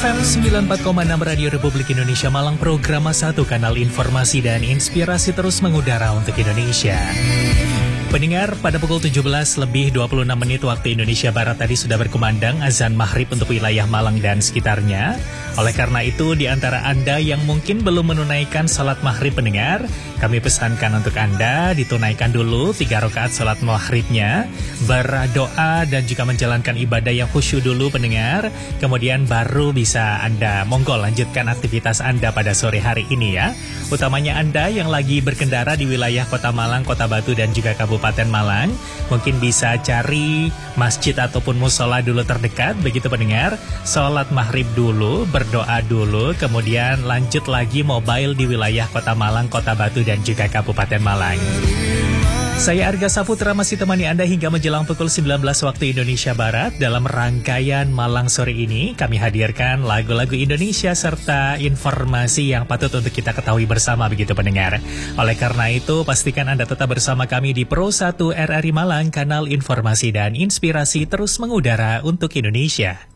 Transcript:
FM 94,6 Radio Republik Indonesia Malang, program 1 kanal informasi dan inspirasi terus mengudara untuk Indonesia. Pendengar, pada pukul 17:26 waktu Indonesia Barat tadi sudah berkumandang azan maghrib untuk wilayah Malang dan sekitarnya. Oleh karena itu, di antara Anda yang mungkin belum menunaikan salat maghrib pendengar, kami pesankan untuk Anda ditunaikan dulu 3 rakaat salat maghribnya, berdoa dan juga menjalankan ibadah yang khusyuk dulu pendengar. Kemudian baru bisa Anda monggo lanjutkan aktivitas Anda pada sore hari ini ya. Utamanya Anda yang lagi berkendara di wilayah Kota Malang, Kota Batu dan juga Kabupaten Malang, mungkin bisa cari masjid ataupun musola dulu terdekat, begitu pendengar. Sholat maghrib dulu, berdoa dulu, kemudian lanjut lagi mobile di wilayah Kota Malang, Kota Batu dan juga Kabupaten Malang. Saya Arga Saputra masih temani Anda hingga menjelang pukul 19 waktu Indonesia Barat. Dalam rangkaian Malang sore ini, kami hadirkan lagu-lagu Indonesia serta informasi yang patut untuk kita ketahui bersama, begitu pendengar. Oleh karena itu, pastikan Anda tetap bersama kami di Pro 1 RRI Malang, kanal informasi dan inspirasi terus mengudara untuk Indonesia.